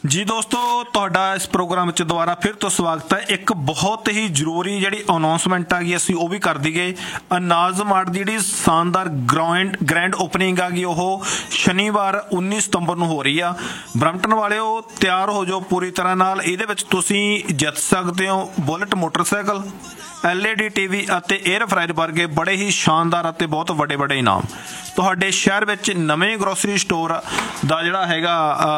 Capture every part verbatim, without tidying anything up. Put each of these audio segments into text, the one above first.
जी दोस्तों, ਤੁਹਾਡਾ ਇਸ ਪ੍ਰੋਗਰਾਮ ਵਿੱਚ ਦੁਬਾਰਾ ਫਿਰ ਤੋਂ ਸਵਾਗਤ ਹੈ। ਇੱਕ ਬਹੁਤ ਹੀ ਜ਼ਰੂਰੀ ਜਿਹੜੀ ਅਨਾਉਂਸਮੈਂਟ ਆ ਗਈ ਅਸੀਂ ਉਹ ਵੀ ਕਰ ਦਈਏ। ਅਨਾਜ ਮਾਰਟ ਦੀ ਜਿਹੜੀ ਸ਼ਾਨਦਾਰ ਗ੍ਰੈਂਡ ਗ੍ਰੈਂਡ ਓਪਨਿੰਗ ਆ ਗਈ ਉਹ ਸ਼ਨੀਵਾਰ ਉੱਨੀ ਸਤੰਬਰ ਨੂੰ ਹੋ ਰਹੀ ਆ। ਬਰੰਪਟਨ ਵਾਲਿਓ ਤਿਆਰ ਹੋ ਜਾਓ ਪੂਰੀ ਤਰ੍ਹਾਂ ਨਾਲ। ਇਹਦੇ ਵਿੱਚ ਤੁਸੀਂ ਜਿੱਤ ਸਕਦੇ ਹੋ bullet motorcycle, L E D T V ਅਤੇ 에ਅਰ ਫਰਾਇਰ ਵਰਗੇ ਬੜੇ ਹੀ ਸ਼ਾਨਦਾਰ ਅਤੇ ਬਹੁਤ ਵੱਡੇ ਵੱਡੇ ਇਨਾਮ। ਤੁਹਾਡੇ ਸ਼ਹਿਰ ਵਿੱਚ ਨਵੇਂ ਗਰੋਸਰੀ ਸਟੋਰ ਦਾ ਜਿਹੜਾ ਹੈਗਾ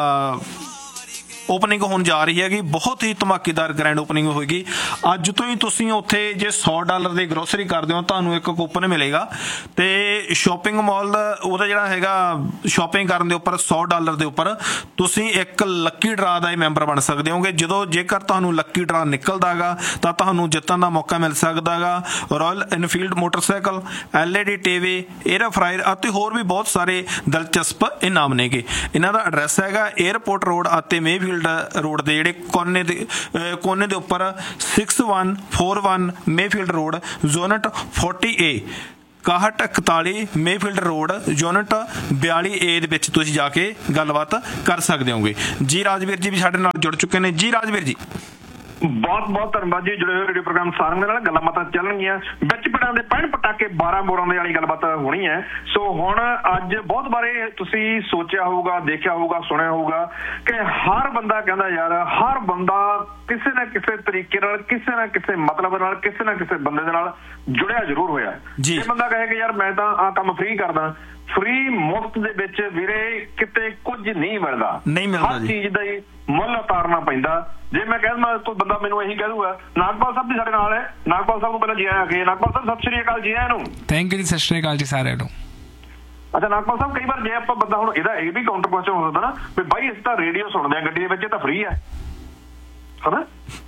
ਓਪਨਿੰਗ ਹੋਣ ਜਾ ਰਹੀ ਹੈਗੀ। ਬਹੁਤ ਹੀ ਧਮਾਕੇਦਾਰ ਗ੍ਰੈਂਡ ਓਪਨਿੰਗ ਹੋਏਗੀ। ਅੱਜ ਤੋਂ ਹੀ ਤੁਸੀਂ ਉੱਥੇ ਜੇ ਸੌ ਡਾਲਰ ਦੀ ਗਰੋਸਰੀ ਕਰਦੇ ਹੋ ਤੁਹਾਨੂੰ ਇੱਕ ਕੂਪਨ ਮਿਲੇਗਾ ਅਤੇ ਸ਼ੋਪਿੰਗ ਮਾਲ ਉਹਦਾ ਜਿਹੜਾ ਹੈਗਾ ਸ਼ੋਪਿੰਗ ਕਰਨ ਦੇ ਉੱਪਰ ਸੌ ਡਾਲਰ ਦੇ ਉੱਪਰ ਤੁਸੀਂ ਇੱਕ ਲੱਕੀ ਡਰਾ ਦਾ ਹੀ ਮੈਂਬਰ ਬਣ ਸਕਦੇ ਹੋਗੇ। ਜਦੋਂ ਜੇਕਰ ਤੁਹਾਨੂੰ ਲੱਕੀ ਡਰਾ ਨਿਕਲਦਾ ਗਾ ਤਾਂ ਤੁਹਾਨੂੰ ਜਿੱਤਣ ਦਾ ਮੌਕਾ ਮਿਲ ਸਕਦਾ ਗਾ royal Enfield motorcycle, L E D T V, air fryer ਅਤੇ ਹੋਰ ਵੀ ਬਹੁਤ ਸਾਰੇ ਦਿਲਚਸਪ ਇਨਾਮ ਨੇਗੇ। ਇਹਨਾਂ ਦਾ ਐਡਰੈਸ ਹੈਗਾ ਏਅਰਪੋਰਟ ਰੋਡ ਅਤੇ ਮੇਫੀਲਡ ਰੋਡ ਦੇ ਜਿਹੜੇ ਕੋਨੇ ਦੇ ਕੋਨੇ ਦੇ ਉੱਪਰ six one four one Mayfield road unit forty ਏ ਇਕਾਹਠ ਇਕਤਾਲੀ ਮੇਫੀਲਡ ਰੋਡ ਯੂਨਿਟ ਬਿਆਲੀ ਏ ਦੇ ਵਿੱਚ ਤੁਸੀਂ ਜਾ ਕੇ ਗੱਲਬਾਤ ਕਰ ਸਕਦੇ ਹੋਗੇ। ਜੀ ਰਾਜਵੀਰ ਜੀ ਵੀ ਸਾਡੇ ਨਾਲ ਜੁੜ ਚੁੱਕੇ ਨੇ। ਜੀ ਰਾਜਵੀਰ ਜੀ ਬਹੁਤ ਬਹੁਤ ਧੰਨਵਾਦ ਜੀ। ਜੁੜੇ ਹੋਏ ਰੇਡੀਓ ਪ੍ਰੋਗਰਾਮ ਸਾਰਿਆਂ ਦੇ ਨਾਲ ਗੱਲਾਂ ਬਾਤਾਂ ਚੱਲਣਗੀਆਂ। ਵਿੱਚ ਪਿੰਡਾਂ ਦੇ ਪੈਣ ਪਟਾਕੇ ਬਾਰਾਂ ਬੋਰਾਂ ਦੇ ਵਾਲੀ ਗੱਲਬਾਤ ਹੋਣੀ ਹੈ। ਸੋ ਹੁਣ ਅੱਜ ਬਹੁਤ ਬਾਰੇ ਤੁਸੀਂ ਸੋਚਿਆ ਹੋਊਗਾ, ਦੇਖਿਆ ਹੋਊਗਾ, ਸੁਣਿਆ ਹੋਊਗਾ ਕਿ ਹਰ ਬੰਦਾ ਕਹਿੰਦਾ ਯਾਰ ਹਰ ਬੰਦਾ ਕਿਸੇ ਨਾ ਕਿਸੇ ਤਰੀਕੇ ਨਾਲ, ਕਿਸੇ ਨਾ ਕਿਸੇ ਮਤਲਬ ਨਾਲ, ਕਿਸੇ ਨਾ ਕਿਸੇ ਬੰਦੇ ਦੇ ਨਾਲ ਜੁੜਿਆ ਜ਼ਰੂਰ ਹੋਇਆ। ਜੇ ਬੰਦਾ ਕਹੇ ਕਿ ਯਾਰ ਮੈਂ ਤਾਂ ਆਹ ਕੰਮ ਫ੍ਰੀ ਕਰਦਾ, ਫ੍ਰੀ ਮੁਫਤ ਦੇ ਵਿੱਚ ਵੀਰੇ ਕਿਤੇ ਕੁਝ ਨਹੀਂ ਮਿਲਦਾ। ਨਹੀਂ ਮਿਲਦਾ, ਹਰ ਚੀਜ਼ ਦਾ ਹੀ ਮੁੱਲ ਉਤਾਰਨਾ ਪੈਂਦਾ। ਜੇ ਮੈਂ ਕਹਿ ਕੋਈ ਬੰਦਾ ਮੈਨੂੰ ਇਹੀ ਕਹਿ ਦੂਗਾ, ਨਾਗਪਾਲ ਸਾਹਿਬ ਵੀ ਸਾਡੇ ਨਾਲ ਹੈ, ਨਾਗਪਾਲ ਸਾਹਿਬ ਨੂੰ ਪਹਿਲਾਂ ਜੀ ਆਇਆ ਕਿ ਨਾਗਪਾਲ ਸਾਹਿਬ ਸਤਿ ਸ਼੍ਰੀ ਅਕਾਲ ਜੀ ਆਇਆਂ ਨੂੰ। ਥੈਂਕ ਯੂ ਜੀ, ਸਤਿ ਸ਼੍ਰੀ ਅਕਾਲ ਜੀ ਸਾਰਿਆਂ ਨੂੰ। ਅੱਛਾ ਨਾਗਪਾਲ ਸਾਹਿਬ, ਕਈ ਵਾਰ ਜੇ ਆਪਾਂ ਬੰਦਾ ਹੁਣ ਇਹਦਾ ਇਹ ਵੀ ਕਾਊਂਟਰ ਕੁਐਸਚਨ ਹੋ ਸਕਦਾ ਨਾ ਵੀ ਬਾਈ ਇਸ ਤਾਂ ਰੇਡੀਓ ਸੁਣਦੇ ਆ ਗੱਡੀ ਦੇ ਵਿੱਚ, ਇਹ ਤਾਂ ਫ੍ਰੀ ਹੈ ਹਨਾ।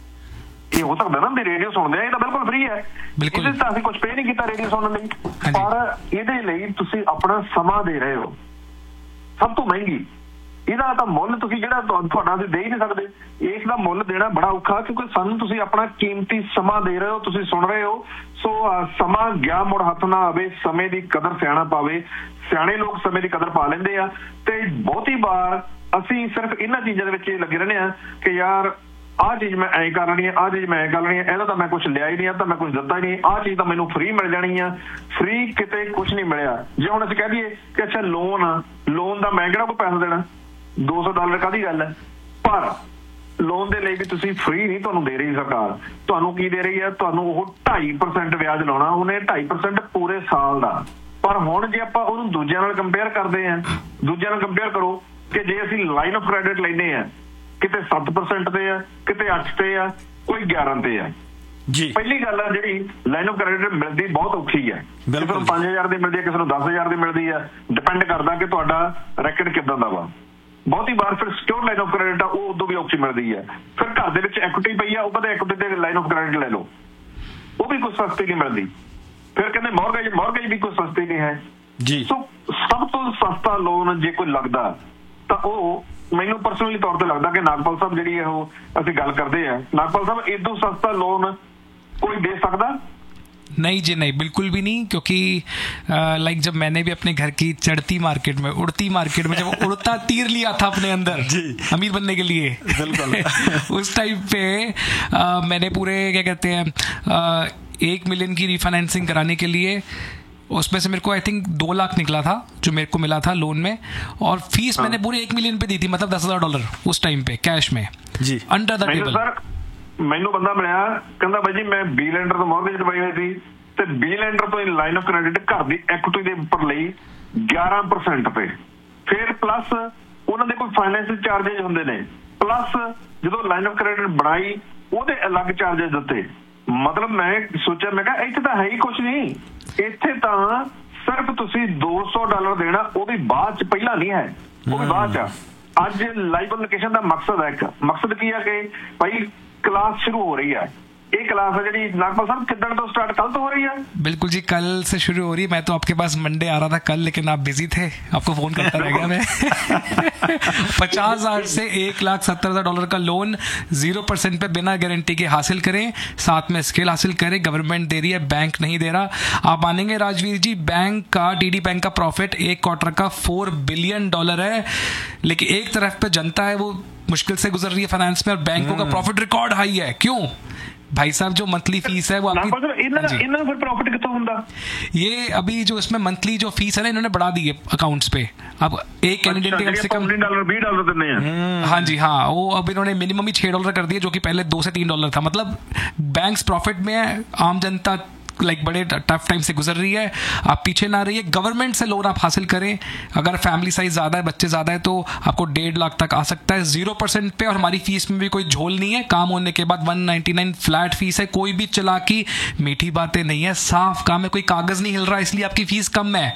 ਇਹ ਹੋ ਸਕਦਾ ਨਾ ਵੀ ਰੇਡੀਓ ਸੁਣਦੇ ਆ ਇਹ ਤਾਂ ਬਿਲਕੁਲ ਫ੍ਰੀ ਹੈ, ਇਹਦੇ ਤਾਂ ਅਸੀਂ ਕੁਝ ਪੇ ਨਹੀਂ ਕੀਤਾ ਰੇਡੀਓ ਸੁਣਨ ਲਈ, ਪਰ ਇਹਦੇ ਲਈ ਤੁਸੀਂ ਆਪਣਾ ਸਮਾਂ ਦੇ ਰਹੇ ਹੋ। ਸਭ ਤੋਂ ਮਹਿੰਗੀ ਇਹਦਾ ਤਾਂ ਮੁੱਲ ਤੁਸੀਂ ਜਿਹੜਾ ਤੁਹਾਡਾ ਅਸੀਂ ਦੇ ਹੀ ਨਹੀਂ ਸਕਦੇ। ਇਸ ਦਾ ਮੁੱਲ ਦੇਣਾ ਬੜਾ ਔਖਾ ਕਿਉਂਕਿ ਸਾਨੂੰ ਤੁਸੀਂ ਆਪਣਾ ਕੀਮਤੀ ਸਮਾਂ ਦੇ ਰਹੇ ਹੋ, ਤੁਸੀਂ ਸੁਣ ਰਹੇ ਹੋ। ਸੋ ਸਮਾਂ ਗਿਆ ਮੁੜ ਹੱਥ ਨਾ ਆਵੇ, ਸਮੇਂ ਦੀ ਕਦਰ ਸਿਆਣਾ ਪਾਵੇ। ਸਿਆਣੇ ਲੋਕ ਸਮੇਂ ਦੀ ਕਦਰ ਪਾ ਲੈਂਦੇ ਆ ਤੇ ਬਹੁਤੀ ਵਾਰ ਅਸੀਂ ਸਿਰਫ ਇਹਨਾਂ ਚੀਜ਼ਾਂ ਦੇ ਵਿੱਚ ਲੱਗੇ ਰਹਿੰਦੇ ਆ ਕਿ ਯਾਰ ਆਹ ਚੀਜ਼ ਮੈਂ ਐਂ ਕਰ ਲੈਣੀ ਹੈ, ਆਹ ਚੀਜ਼ ਮੈਂ ਐਂ ਕਰ ਲੈਣੀ ਹੈ, ਇਹਦਾ ਤਾਂ ਮੈਂ ਕੁਛ ਲਿਆ ਹੀ ਨਹੀਂ, ਤਾਂ ਮੈਂ ਕੁਛ ਦਿੱਤਾ ਹੀ ਨਹੀਂ, ਆਹ ਚੀਜ਼ ਤਾਂ ਮੈਨੂੰ ਫ੍ਰੀ ਮਿਲ ਜਾਣੀ ਆ। ਫ੍ਰੀ ਕਿਤੇ ਕੁਛ ਨਹੀਂ ਮਿਲਿਆ। ਜੇ ਹੁਣ ਅਸੀਂ ਕਹਿ ਦਈਏ ਕਿ ਅੱਛਾ ਲੋਨ ਆ, ਲੋਨ ਦਾ ਮੈਂ ਕਿਹੜਾ ਕੋਈ ਪੈਸਾ ਦੇਣਾ, ਦੋ ਸੌ ਡਾਲਰ ਕਾਹਦੀ ਗੱਲ ਹੈ। ਪਰ ਲੋਨ ਦੇ ਲਈ ਵੀ ਤੁਸੀਂ ਫ੍ਰੀ ਨਹੀਂ ਤੁਹਾਨੂੰ ਦੇ ਰਹੀ ਸਰਕਾਰ। ਤੁਹਾਨੂੰ ਕੀ ਦੇ ਰਹੀ ਹੈ, ਤੁਹਾਨੂੰ ਉਹ ਢਾਈ ਪਰਸੈਂਟ ਵਿਆਜ ਲਾਉਣਾ ਉਹਨੇ, ਢਾਈ ਪਰਸੈਂਟ ਪੂਰੇ ਸਾਲ ਦਾ। ਪਰ ਹੁਣ ਜੇ ਆਪਾਂ ਉਹਨੂੰ ਦੂਜਿਆਂ ਨਾਲ ਕੰਪੇਅਰ ਕਰਦੇ ਹਾਂ, ਦੂਜਿਆਂ ਨਾਲ ਕੰਪੇਅਰ ਕਰੋ ਕਿ ਜੇ ਅਸੀਂ ਲਾਈਨ ਆਫ ਕ੍ਰੈਡਿਟ ਲੈਂਦੇ ਹਾਂ ਕਿਤੇ ਸੱਤ ਪਰਸੈਂਟ ਤੇ ਆ, ਕਿਤੇ ਅੱਠ ਤੇ ਆ, ਕੋਈ ਗਿਆਰਾਂ ਤੇ ਆ। ਜੀ ਪਹਿਲੀ ਗੱਲ ਆ ਜਿਹੜੀ ਲਾਈਨ ਆਫ ਕ੍ਰੈਡਿਟ ਮਿਲਦੀ ਬਹੁਤ ਔਖੀ ਹੈ। ਕਿਸੇ ਨੂੰ ਪੰਜ ਹਜ਼ਾਰ ਦੀ ਮਿਲਦੀ ਹੈ, ਕਿਸੇ ਨੂੰ ਦਸ ਹਜ਼ਾਰ ਦੀ ਮਿਲਦੀ ਆ, ਡਿਪੈਂਡ ਕਰਦਾ ਕਿ ਤੁਹਾਡਾ ਰੈਕਡ ਕਿੱਦਾਂ ਦਾ ਵਾ। ਬਹੁਤੀ ਵਾਰ ਫਿਰ ਸਿਕਿਉਰ ਲਾਈਨ ਆਫ ਕ੍ਰੈਡਿਟ ਆ ਉਹ ਉਦੋਂ ਵੀ ਔਖੀ ਮਿਲਦੀ ਹੈ। ਫਿਰ ਘਰ ਦੇ ਵਿੱਚ ਇਕੁਇਟੀ ਪਈ ਆ, ਉਹ ਕਹਿੰਦੇ ਇਕੁਇਟੀ ਤੇ ਲਾਈਨ ਆਫ ਕ੍ਰੈਡਿਟ ਲੈ ਲਓ, ਉਹ ਵੀ ਕੋਈ ਸਸਤੀ ਨਹੀਂ ਮਿਲਦੀ। ਫਿਰ ਕਹਿੰਦੇ ਮੌਰਗੇਜ ਮੌਰਗੇਜ ਵੀ ਕੋਈ ਸਸਤੀ ਨਹੀਂ ਹੈ ਜੀ। ਸੋ ਸਭ ਤੋਂ ਸਸਤਾ ਲੋਨ ਜੇ ਕੋਈ ਲੱਗਦਾ ਤਾਂ ਉਹ ਮੈਨੂੰ ਪਰਸਨਲੀ ਤੌਰ ਤੇ ਲੱਗਦਾ ਕਿ ਨਾਗਪਾਲ ਸਾਹਿਬ ਜਿਹੜੀ ਉਹ ਅਸੀਂ ਗੱਲ ਕਰਦੇ ਆ, नागपाल साहब इदू सस्ता लोन कोई दे सकता? नहीं जी नहीं, बिल्कुल भी नहीं। क्योंकि लाइक जब मैंने भी अपने घर की चढ़ती मार्केट में, उड़ती मार्केट में जब उड़ता तीर लिया था अपने अंदर जी अमीर बनने के लिए बिल्कुल उस टाइम पे आ, मैंने पूरे क्या कहते हैं आ, एक मिलियन की रिफाइनेंसिंग कराने के लिए उसमें से मेरे को आई थिंक दो लाख निकला था जो मेरे को मिला था लोन में, और फीस हाँ। मैंने पूरे एक मिलियन पे दी थी, मतलब दस हजार डॉलर उस टाइम पे कैश में जी अंडर द टेबल। ਮੈਨੂੰ ਬੰਦਾ ਮਿਲਿਆ ਕਹਿੰਦਾ ਬਾਈ ਜੀ ਮੈਂ ਬੀ ਲੈਂਡਰ ਤੋਂ ਮੌਰਗੇਜ ਦਵਾਈ ਹੋਈ ਸੀ ਤੇ ਬੀ ਲੈਂਡਰ ਤੋਂ ਲਾਈਨ ਆਫ ਕ੍ਰੈਡਿਟ ਘਰ ਦੀ ਇਕੁਇਟੀ ਦੇ ਉੱਪਰ ਲਈ ਗਿਆਰਾਂ ਪਰਸੈਂਟ ਤੇ, ਫਿਰ ਪਲੱਸ ਉਹਨਾਂ ਦੇ ਕੋਈ ਫਾਈਨੈਂਸ ਚਾਰजेस ਹੁੰਦੇ ਨੇ, ਪਲੱਸ ਜਦੋਂ ਲਾਈਨ ਆਫ ਕ੍ਰੈਡਿਟ ਬਣਾਈ ਉਹਦੇ ਅਲੱਗ ਚਾਰजेस ਦਿੱਤੇ। ਮਤਲਬ ਮੈਂ ਸੋਚਿਆ ਮੈਂ ਕਿਹਾ ਇੱਥੇ ਤਾਂ ਹੈ ਹੀ ਕੁਛ ਨਹੀਂ, ਇੱਥੇ ਤਾਂ ਸਿਰਫ ਤੁਸੀਂ ਦੋ ਸੌ ਡਾਲਰ ਦੇਣਾ, ਉਹ ਵੀ ਬਾਅਦ ਚ, ਪਹਿਲਾਂ ਨਹੀਂ ਹੈ, ਉਹ ਵੀ ਬਾਅਦ ਚ। ਅੱਜ ਲਾਈਵ ਲੋਕੇਸ਼ਨ ਦਾ ਮਕਸਦ ਹੈ, ਇੱਕ ਮਕਸਦ ਕੀ ਹੈ कि भाई क्लास शुरू हो रही है। ये क्लास है जी नागपाल साहब कितने तो स्टार्ट कल तो हो रही है? बिल्कुल जी, कल से शुरू हो रही है। मैं तो आपके पास मंडे आ रहा था कल, लेकिन आप बिजी थे, आपको फोन करता रह गया मैं पचास हजार से एक लाख सत्तर हजार डॉलर का लोन जीरो परसेंट पे बिना गारंटी के हासिल करें, साथ में स्किल हासिल करें। गवर्नमेंट दे रही है, बैंक नहीं दे रहा। आप मानेंगे राजवीर जी, बैंक का टीडी बैंक का प्रॉफिट एक क्वार्टर का फोर बिलियन डॉलर है, लेकिन एक तरफ पे जनता है वो मुश्किल से गुजर रही है फाइनेंस में और बैंकों का प्रॉफिट रिकॉर्ड हाई है। क्यों भाई साहब, जो मंथली फीस है वो आपकी प्रॉफिट कितना ਹੁੰਦਾ? ये अभी जो इसमें मंथली जो फीस है ना, इन्होंने बढ़ा दी है अकाउंट्स पे। अब एक कैंडिडेट के कम से कम डॉलर बीस डॉलर देने हैं। हाँ जी हाँ, वो अब इन्होंने मिनिमम ही छह डॉलर कर दिया, जो कि पहले दो से तीन डॉलर था। मतलब बैंक्स प्रॉफिट में है, आम जनता लाइक बड़े टफ टाइम से गुजर रही है, आप पीछे ना रहिए। गवर्नमेंट से लोन आप हासिल करें, अगर फैमिली साइज ज़्यादा है, बच्चे ज़्यादा है, तो आपको डेढ़ लाख तक आ सकता है जीरो परसेंट पे। और हमारी फीस में भी कोई झोल नहीं है, काम होने के बाद one ninety nine flat fees है, कोई भी चलाकी मीठी बातें नहीं है, साफ काम है, कोई कागज नहीं हिल रहा इसलिए आपकी फीस कम है।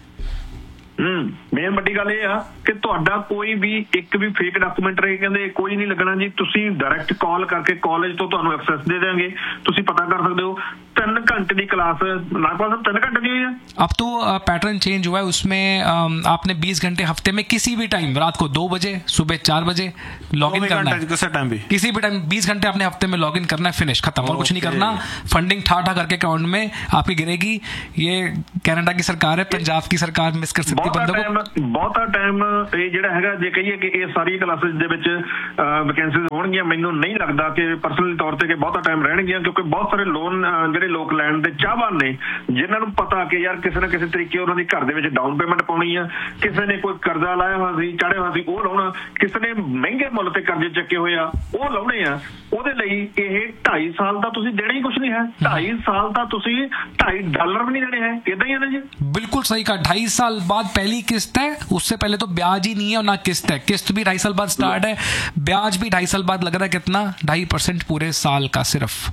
ਹਮ ਮੇਨ ਵੱਡੀ ਗੱਲ ਇਹ ਆ ਕਿ ਤੁਹਾਡਾ ਕੋਈ ਵੀ ਇੱਕ ਵੀ ਫੇਕ ਡਾਕੂਮੈਂਟ ਰਹੇ ਕਹਿੰਦੇ ਕੋਈ ਨਹੀਂ ਲੱਗਣਾ ਜੀ। ਤੁਸੀਂ ਡਾਇਰੈਕਟ ਕਾਲ ਕਰਕੇ ਕਾਲਜ ਤੋਂ ਤੁਹਾਨੂੰ ਐਕਸੈਸ ਦੇ ਦੇਵਾਂਗੇ, ਤੁਸੀਂ ਪਤਾ ਕਰ ਸਕਦੇ ਹੋ। तीन घंटे की क्लास नागपाल तीन घंटे की हुई है। अब तो पैटर्न चेंज हुआ है उसमें, आपने बीस घंटे हफ्ते में किसी भी टाइम, रात को दो बजे, सुबह चार बजे लॉग इन करना है, किसी टाइम भी किसी भी टाइम बीस घंटे आपने हफ्ते में लॉग इन करना है, फिनिश, खत्म, और कुछ नहीं करना। फंडिंग ठा ठा करके अकाउंट में आपकी गिरेगी। ये कनाडा की सरकार है, पंजाब की सरकार मिस कर सकती है बंदों को। ਬਹੁਤਾ ਟਾਈਮ ਇਹ ਜਿਹੜਾ ਹੈਗਾ, ਜੇ ਕਹੀਏ ਕਿ ਇਹ ਸਾਰੀ ਕਲਾਸਿਸ ਦੇ ਵਿੱਚ ਵੈਕੈਂਸੀਜ਼ ਹੋਣਗੀਆਂ, ਮੈਨੂੰ ਨਹੀਂ ਲੱਗਦਾ ਕਿ ਪਰਸਨਲ ਤੌਰ ਤੇ ਕਿ ਬਹੁਤਾ ਟਾਈਮ ਰਹਿਣਗੀਆਂ, ਕਿਉਂਕਿ ਬਹੁਤ ਸਾਰੇ ਲੋਨ ਜਿਹੜੇ ਲੋਕ ਲੈਣ ਦੇ ਚਾਹਵਾਨ ਨੇ, ਜਿਨ੍ਹਾਂ ਨੂੰ ਪਤਾ ਕਿ ਯਾਰ ਕਿਸੇ ਨਾ ਕਿਸੇ ਤਰੀਕੇ ਉਹਨਾਂ ਦੀ ਘਰ ਦੇ ਵਿੱਚ ਡਾਊਨ ਪੇਮੈਂਟ ਪਾਉਣੀ ਆ, ਕਿਸੇ ਨੇ ਕੋਈ ਕਰਜ਼ਾ ਲਾਇਆ ਹੋਇਆ ਸੀ, ਚਾੜਿਆ ਹੋਇਆ ਸੀ, ਉਹ ਲਾਉਣਾ, ਕਿਸੇ ਨੇ ਮਹਿੰਗੇ ਮੁੱਲ ਤੇ ਕਰਜ਼ੇ ਚੱਕੇ ਹੋਏ ਆ, ਉਹ ਲਾਉਣੇ ਆ। ਉਹਦੇ ਲਈ ਇਹ ਢਾਈ ਸਾਲ ਦਾ ਤੁਸੀਂ ਦੇਣਾ ਹੀ ਕੁਛ नहीं है, ढाई साल का तुसी ढाई डॉलर भी नहीं देने हैं, इतना ही है ना जी। बिल्कुल सही कहा, ढाई साल बाद पहली किस्त है, उससे पहले तो ब्याज ही नहीं है और ना किस्त है। किस्त भी ढाई साल बाद स्टार्ट है, ब्याज भी ढाई साल बाद लग रहा है कितना, ढाई परसेंट पूरे साल का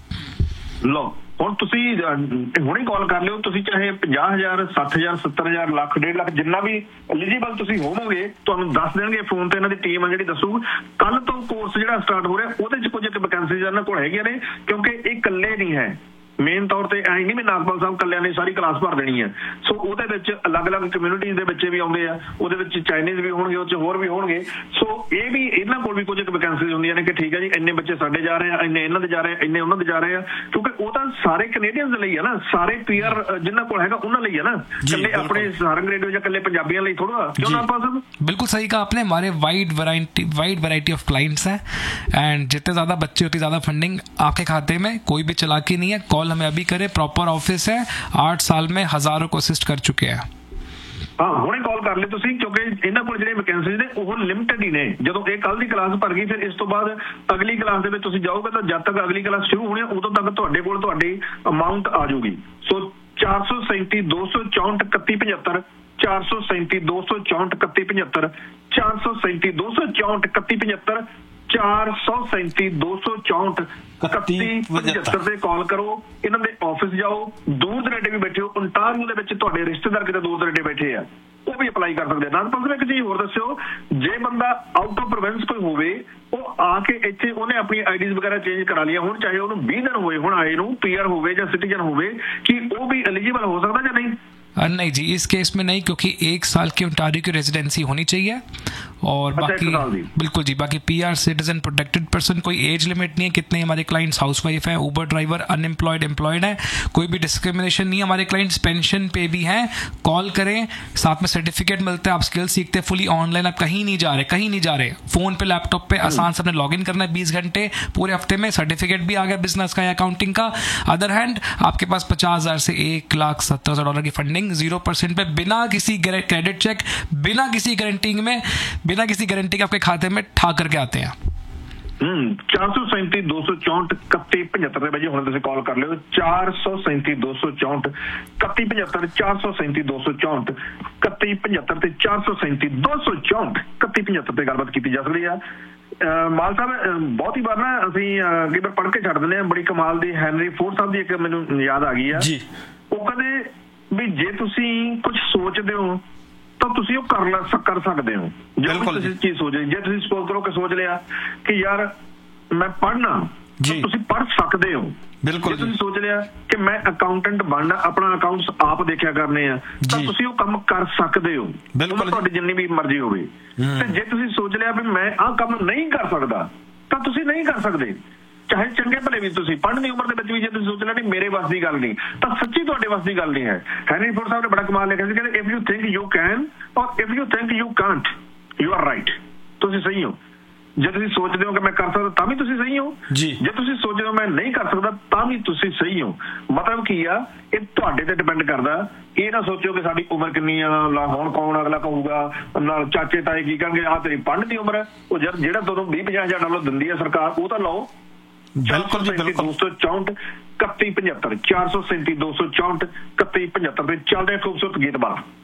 सिर्फ। लो ਹੁਣ ਤੁਸੀਂ ਹੁਣੇ ਕਾਲ ਕਰ ਲਿਓ, ਤੁਸੀਂ ਚਾਹੇ ਪੰਜਾਹ ਹਜ਼ਾਰ, ਸੱਠ ਹਜ਼ਾਰ, ਸੱਤਰ ਹਜ਼ਾਰ, ਲੱਖ, ਡੇਢ ਲੱਖ, ਜਿੰਨਾ ਵੀ ਐਲੀਜੀਬਲ ਤੁਸੀਂ ਹੋਵੋਗੇ ਤੁਹਾਨੂੰ ਦੱਸ ਦੇਣਗੇ ਫੋਨ ਤੇ। ਇਹਨਾਂ ਦੀ ਟੀਮ ਆ ਜਿਹੜੀ ਦੱਸੂ। ਕੱਲ ਤੋਂ ਕੋਰਸ ਜਿਹੜਾ ਸਟਾਰਟ ਹੋ ਰਿਹਾ ਉਹਦੇ ਚ ਕੁਝ ਇੱਕ ਵੈਕੈਂਸੀਜ਼ ਇਹਨਾਂ ਕੋਲ ਹੈਗੀਆਂ ਨੇ, ਕਿਉਂਕਿ ਇਹ ਇਕੱਲੇ ਨਹੀਂ ਹੈ। ਮੇਨ ਤੌਰ ਤੇ ਐਂ ਨਹੀਂ ਵੀ ਨਾਗਪਾਲ ਸਾਹਿਬ ਕੱਲਿਆਂ ਨੇ ਸਾਰੀ ਕਲਾਸ ਭਰ ਦੇਣੀ ਹੈ। ਸੋ ਉਹਦੇ ਵਿੱਚ ਅਲੱਗ-ਅਲੱਗ ਕਮਿਊਨਿਟੀਜ਼ ਦੇ ਬੱਚੇ ਵੀ ਆਉਂਦੇ ਆ, ਉਹਦੇ ਵਿੱਚ ਚਾਈਨੀਜ਼ ਵੀ ਹੋਣਗੇ, ਉਹ 'ਚ ਹੋਰ ਵੀ ਹੋਣਗੇ। ਸੋ ਇਹ ਵੀ ਇਹਨਾਂ ਕੋਲ ਵੀ ਕੁਝ ਇੱਕ ਵੈਕੈਂਸੀਜ਼ ਹੁੰਦੀਆਂ ਨੇ ਕਿ ਠੀਕ ਹੈ ਜੀ ਇੰਨੇ ਬੱਚੇ ਸਾਡੇ ਜਾ ਰਹੇ ਆ, ਇੰਨੇ ਇਹਨਾਂ ਦੇ ਜਾ ਰਹੇ ਆ, ਇੰਨੇ ਉਹਨਾਂ ਦੇ ਜਾ ਰਹੇ ਆ, ਕਿਉਂਕਿ ਉਹ ਤਾਂ ਸਾਰੇ ਕੈਨੇਡੀਅਨਸ ਲਈ ਆ ਨਾ, ਸਾਰੇ ਪੀਆਰ ਜਿਨ੍ਹਾਂ ਕੋਲ ਹੈਗਾ ਉਹਨਾਂ ਲਈ ਆ ਨਾ, ਇਕੱਲੇ ਆਪਣੇ ਸਾਰੰਗ ਰੇਡੀਓ ਜਾਂ ਇਕੱਲੇ ਪੰਜਾਬੀਆਂ ਲਈ ਥੋੜਾ। ਕਿਉਂ ਨਾਗਪਾਲ ਸਾਹਿਬ? बिल्कुल सही कहा आपने, हमारे wide variety wide variety of clients हैं, एंड जितने ज़्यादा बच्चे उतनी ज़्यादा फंडिंग आपके खाते में। कोई भी चालाकी नहीं है, कॉल हमें अभी करें, प्रॉपर ऑफिस है, आठ साल में हज़ारों को असिस्ट कर चुके हैं। ਹਾਂ ਹੁਣੇ ਕਾਲ ਕਰ ਲਿਓ ਤੁਸੀਂ, ਕਿਉਂਕਿ ਇਹਨਾਂ ਕੋਲ ਜਿਹੜੇ ਵੈਕੈਂਸੀਜ਼ ਨੇ ਉਹ ਲਿਮਟਿਡ ਹੀ ਨੇ। ਜਦੋਂ ਇਹ ਕੱਲ ਦੀ ਕਲਾਸ ਭਰ ਗਈ, ਫਿਰ ਇਸ ਤੋਂ ਬਾਅਦ ਅਗਲੀ ਕਲਾਸ ਦੇ ਵਿੱਚ ਤੁਸੀਂ ਜਾਓਗੇ ਤਾਂ ਜਦ ਤੱਕ ਅਗਲੀ ਕਲਾਸ ਸ਼ੁਰੂ ਹੋਣੀ ਉਦੋਂ ਤੱਕ ਤੁਹਾਡੇ ਕੋਲ ਤੁਹਾਡੀ ਅਮਾਊਂਟ ਆ ਜਾਊਗੀ। ਸੋ ਚਾਰ ਸੌ ਸੈਂਤੀ ਦੋ ਸੌ ਚੌਂਹਠ ਇਕੱਤੀ ਪਝੱਤਰ, ਚਾਰ ਸੌ ਸੈਂਤੀ ਦੋ ਸੌ ਚੌਂਹਠ ਇਕੱਤੀ ਪਝੱਤਰ, ਚਾਰ ਸੌ ਸੈਂਤੀ ਦੋ ਸੌ ਚੌਂਹਠ ਇਕੱਤੀ ਪਝੱਤਰ, ਚਾਰ ਸੌ ਸੈਂਤੀ ਦੋ ਸੌ ਚੌਂਹਠ ਇਕੱਤੀ ਪਝੱਤਰ ਤੇ ਕਾਲ ਕਰੋ। ਇਹਨਾਂ ਦੇ ਆਫਿਸ ਜਾਓ, ਦੂਰ ਦਰੇਡੇ ਵੀ ਬੈਠੇ ਹੋ, ਓਨਟਾਰੀਓ ਦੇ ਵਿੱਚ ਤੁਹਾਡੇ ਰਿਸ਼ਤੇਦਾਰ ਕਿਤੇ ਦੂਰ ਦਰੇਡੇ ਬੈਠੇ ਆ, ਉਹ ਵੀ ਅਪਲਾਈ ਕਰ ਸਕਦੇ ਆ। ਨਾਗਪਾਲ ਸਾਹਿਬ ਇੱਕ ਚੀਜ਼ ਹੋਰ ਦੱਸਿਓ, ਜੇ ਬੰਦਾ ਆਊਟ ਆਫ ਪ੍ਰੋਵਿੰਸ ਕੋਈ ਹੋਵੇ, ਉਹ ਆ ਕੇ ਇੱਥੇ ਉਹਨੇ ਆਪਣੀ ਆਈਡੀਜ਼ ਵਗੈਰਾ ਚੇਂਜ ਕਰਾ ਲਿਆ ਹੁਣ, ਚਾਹੇ ਉਹਨੂੰ ਵੀਹ ਦਿਨ ਹੋਏ ਹੁਣ ਆਏ ਨੂੰ, ਪੀਆਰ ਹੋਵੇ ਜਾਂ ਸਿਟੀਜ਼ਨ ਹੋਵੇ, ਕਿ ਉਹ ਵੀ ਐਲੀਜੀਬਲ ਹੋ ਸਕਦਾ ਜਾਂ नहीं? नहीं जी, इस केस में नहीं, क्योंकि एक साल की ओंटारियो की रेजिडेंसी होनी चाहिए और बाकी बिल्कुल जी, बाकी पीआर, सिटीजन, प्रोटेक्टेड पर्सन, कोई एज लिमिट नहीं है। कितने हमारे क्लाइंट्स हाउसवाइफ हैं, ऊबर ड्राइवर, अनएम्प्लॉयड, एम्प्लॉयड है, कोई भी डिस्क्रिमिनेशन नहीं है। हमारे क्लाइंट्स पेंशन पे भी हैं, कॉल करें, साथ में सर्टिफिकेट मिलता है, आप स्किल सीखते हैं फुली ऑनलाइन, आप कहीं नहीं जा रहे, कहीं नहीं जा रहे, फोन पे लैपटॉप पे आसान से अपने लॉग इन करना है, बीस घंटे पूरे हफ्ते में, सर्टिफिकेट भी आ गया बिजनेस का या अकाउंटिंग का। अदर हैंड आपके पास पचास हजार से एक लाख सत्तर हजार डॉलर की फंडिंग जीरो परसेंट पे, बिना किसी क्रेडिट चेक, बिना किसी गारंटी में, बिना किसी गारंटी के आपके खाते में ठा करके आते हैं। ਹਮ ਚਾਰ ਸੌ ਸੈਂਤੀ ਦੋ ਸੌ ਚੌਂਹਠ ਇਕੱਤੀ ਪਝੱਤਰ ਦੇ ਵਜੇ ਹੁਣ ਤੁਸੀਂ ਕਾਲ ਕਰ ਲਿਓ, ਚਾਰ ਸੌ ਸੈਂਤੀ ਦੋ ਸੌ ਚੌਂਹਠ ਇਕੱਤੀ ਪਝੱਤਰ, ਚਾਰ ਸੌ ਸੈਂਤੀ ਦੋ ਸੌ ਚੌਂਹਠ ਇਕੱਤੀ ਪਝੱਤਰ ਤੇ ਚਾਰ ਸੌ ਸੈਂਤੀ ਦੋ ਸੌ ਚੌਂਹਠ ਇਕੱਤੀ ਪਝੱਤਰ ਤੇ ਗੱਲਬਾਤ ਕੀਤੀ ਜਾ ਸਕਦੀ ਆ। ਮਾਲ ਸਾਹਿਬ ਬਹੁਤ ਹੀ ਵਾਰ ਨਾ ਅਸੀਂ ਕਈ ਵਾਰ ਪੜ੍ਹ ਕੇ ਛੱਡ ਦਿੰਦੇ ਹਾਂ, ਬੜੀ ਕਮਾਲ ਦੀ ਹੈਨਰੀ ਫੋਰਡ ਸਾਹਿਬ ਦੀ ਇੱਕ ਮੈਨੂੰ ਯਾਦ ਆ ਗਈ ਆ ਜੀ। ਉਹ ਕਹਿੰਦੇ ਵੀ ਜੇ ਤੁਸੀਂ ਕੁਝ ਸੋਚਦੇ ਹੋ ਤਾਂ ਤੁਸੀਂ ਉਹ ਕਰ ਲ ਕਰ ਸਕਦੇ ਹੋ। ਜੇ ਤੁਸੀਂ ਚੀਜ਼ ਸੋਚੇ, ਜੇ ਤੁਸੀਂ ਸਪੋਜ਼ ਕਰੋ ਕਿ ਸੋਚ ਲਿਆ ਕਿ ਯਾਰ ਮੈਂ ਪੜ੍ਹਨਾ, ਤੁਸੀਂ ਪੜ੍ਹ ਸਕਦੇ ਹੋ। ਬਿਲਕੁਲ ਤੁਸੀਂ ਸੋਚ ਲਿਆ ਕਿ ਮੈਂ ਅਕਾਊਂਟੈਂਟ ਬਣਨਾ, ਆਪਣਾ ਅਕਾਊਂਟਸ ਆਪ ਦੇਖਿਆ ਕਰਨੇ ਆ, ਤਾਂ ਤੁਸੀਂ ਉਹ ਕੰਮ ਕਰ ਸਕਦੇ ਹੋ, ਤੁਹਾਡੀ ਜਿੰਨੀ ਵੀ ਮਰਜ਼ੀ ਹੋਵੇ। ਤੇ ਜੇ ਤੁਸੀਂ ਸੋਚ ਲਿਆ ਵੀ ਮੈਂ ਆਹ ਕੰਮ ਨਹੀਂ ਕਰ ਸਕਦਾ, ਤਾਂ ਤੁਸੀਂ ਨਹੀਂ ਕਰ ਸਕਦੇ। ਚਾਹੇ ਚੰਗੇ ਭਲੇ ਵੀ ਤੁਸੀਂ ਪੜ੍ਹਨ ਦੀ ਉਮਰ ਦੇ ਵਿੱਚ ਵੀ ਜੇ ਤੁਸੀਂ ਸੋਚ ਲਿਆ ਨਹੀਂ ਮੇਰੇ ਵੱਸ ਦੀ ਗੱਲ ਨਹੀਂ, ਤਾਂ ਸੱਚੀ ਤੁਹਾਡੇ ਵੱਸ ਦੀ ਗੱਲ ਨਹੀਂ ਹੈ। ਹੈਨਰੀ ਫੋਰਡ ਸਾਹਿਬ ਨੇ ਬੜਾ ਕਮਾਲ ਲਿਖਿਆ ਸੀ, ਕਹਿੰਦੇ if you think you can ਔਰ if you think you Kant, you are right. ਤੁਸੀਂ ਸਹੀ ਹੋ। ਜੇ ਤੁਸੀਂ ਸੋਚਦੇ ਹੋ ਕਿ ਮੈਂ ਕਰ ਸਕਦਾ ਤਾਂ ਵੀ ਤੁਸੀਂ ਸਹੀ ਹੋ ਜੀ। ਜੇ ਤੁਸੀਂ ਸੋਚਦੇ ਹੋ ਮੈਂ ਨਹੀਂ ਕਰ ਸਕਦਾ ਤਾਂ ਵੀ ਤੁਸੀਂ ਸਹੀ ਹੋ। ਮਤਲਬ ਕੀ ਆ, ਇਹ ਤੁਹਾਡੇ ਤੇ ਡਿਪੈਂਡ ਕਰਦਾ। ਇਹ ਨਾ ਸੋਚੋ ਕਿ ਸਾਡੀ ਉਮਰ ਕਿੰਨੀ ਆ, ਹੁਣ ਕੌਣ ਅਗਲਾ ਕਹੂਗਾ, ਨਾਲ ਚਾਚੇ ਤਾਏ ਕੀ ਕਹਿਣਗੇ, ਆਹ ਤੇਰੀ ਪੜ੍ਹਨ ਦੀ ਉਮਰ ਹੈ। ਉਹ ਜਦ ਜਿਹੜਾ ਤੁਹਾਨੂੰ ਵੀਹ ਪੰਜਾਹ ਹਜ਼ਾਰ ਡਾਲਰ ਦਿੰਦੀ ਹੈ ਸਰਕਾਰ, ਉਹ ਤਾਂ ਲਓ। ਬਿਲਕੁਲ ਜੀ ਬਿਲਕੁਲ। ਦੋ ਸੌ ਚੌਂਹਠ ਇਕੱਤੀ ਪਝੱਤਰ ਚਾਰ ਸੌ ਸੈਂਤੀ ਦੋ ਸੌ ਚੌਂਹਠ ਇਕੱਤੀ ਪਝੱਤਰ ਤੇ ਚੱਲਦੇ ਖੂਬਸੂਰਤ ਗੀਤ ਬਾਅਦ।